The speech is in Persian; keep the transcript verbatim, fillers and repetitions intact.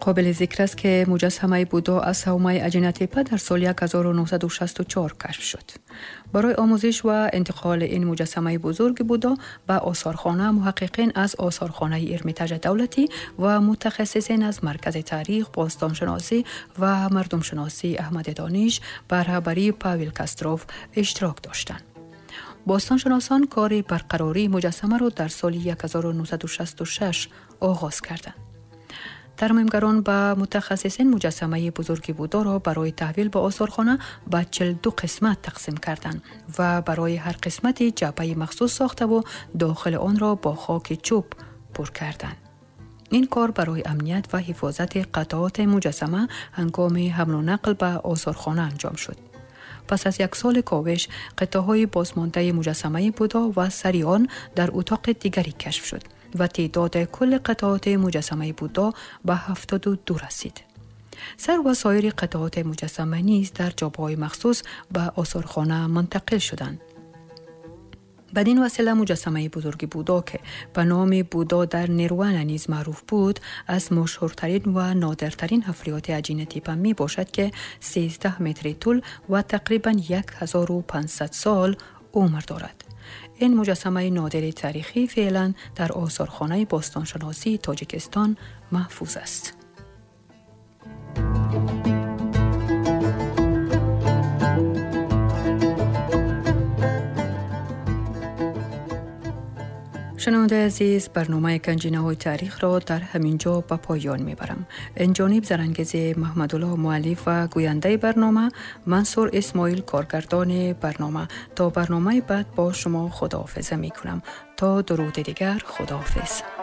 قابل ذکر است که مجسمه بودا از حومه اجنتیپه در سال هزار و نهصد و شصت و چهار کشف شد. برای آموزش و انتقال این مجسمه بزرگ بودا به آثارخانه، محققین از آثارخانه ارمیتاژ دولتی و متخصصین از مرکز تاریخ، باستانشناسی و مردمشناسی احمد دانش به رهبری پاویل کاستروف اشتراک داشتند. باستانشناسان کار برقراری مجسمه را در سال هزار و نهصد و شصت و شش آغاز کردند. ترمیمگران به متخصصین مجسمه بزرگ بودا را برای تحویل به آثارخانه به چهل و دو قسمت تقسیم کردند و برای هر قسمتی جعبه مخصوص ساخته و داخل آن را با خاک چوب پر کردند. این کار برای امنیت و حفاظت قطعات مجسمه هنگام حمل و نقل به آثارخانه انجام شد. پس از یک سال کاوش، قطعه‌های بازمانده مجسمه بودا و سری آن در اتاق دیگری کشف شد و تعداد کل قطعات مجسمه بودا به هفتاد و دو رسید. سر و سایر قطعات مجسمه نیز در جعبه‌های مخصوص به آثارخانه منتقل شدند. بدین وسیله مجسمه بزرگ بودا که به نام بودا در نیروان نیز معروف بود، از مشهورترین و نادرترین حفریات اجینتیپه می باشد که سیزده متر طول و تقریباً هزار و پانصد سال عمر دارد. این مجسمه نادر تاریخی فعلا در آثارخانه باستانشناسی تاجیکستان محفوظ است. شنونده عزیز، برنامه گنجینه‌های تاریخ را در همین جا به پایان میبرم. این جانب زرنگز محمدالله مؤلف و گوینده برنامه، منصور اسماعیل کارگردان برنامه. تا برنامه بعد با شما خداحافظی میکنم. تا درود دیگر، خداحافظ.